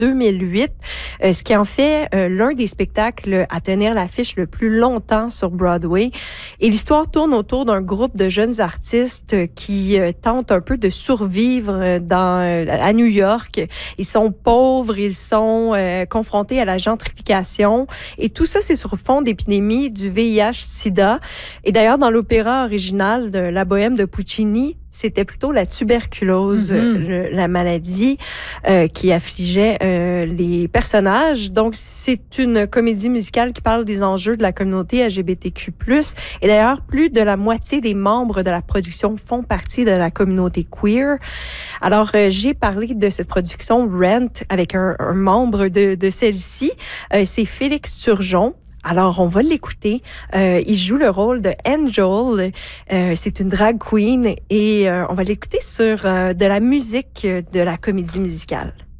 2008, ce qui en fait l'un des spectacles à tenir l'affiche le plus longtemps sur Broadway. Et l'histoire tourne autour d'un groupe de jeunes artistes qui tentent un peu de survivre à New York. Ils sont pauvres, ils sont confrontés à la gentrification. Et tout ça, c'est sur fond d'épidémie du VIH-Sida. Et d'ailleurs, dans l'opéra original de La Bohème de Puccini, c'était plutôt la tuberculose, la maladie qui affligeait les personnages. Donc, c'est une comédie musicale qui parle des enjeux de la communauté LGBTQ+. Et d'ailleurs, plus de la moitié des membres de la production font partie de la communauté queer. Alors, j'ai parlé de cette production Rent avec un membre de celle-ci. C'est Félix Turgeon. Alors, on va l'écouter. Il joue le rôle de Angel. C'est une drag queen et on va l'écouter sur de la musique de la comédie musicale.